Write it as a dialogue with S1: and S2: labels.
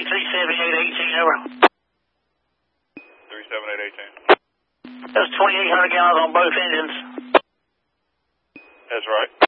S1: 37818, over.
S2: 37818.
S1: That was 2,800 gallons on both engines.
S2: That's right.